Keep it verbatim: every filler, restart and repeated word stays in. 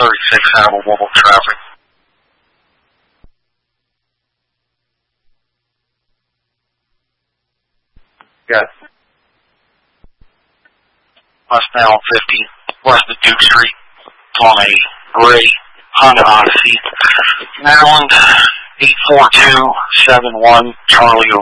thirty-six Hannibal mobile traffic. Got West Maryland fifty, west of Duke Street, on a gray Honda Odyssey. Maryland eight four two seven one Charlie